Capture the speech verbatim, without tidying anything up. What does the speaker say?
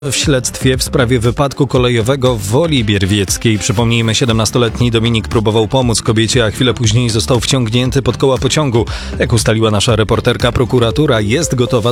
W śledztwie w sprawie wypadku kolejowego w Woli Bierwieckiej. Przypomnijmy, siedemnastoletni Dominik próbował pomóc kobiecie, a chwilę później został wciągnięty pod koła pociągu. Jak ustaliła nasza reporterka, prokuratura jest gotowa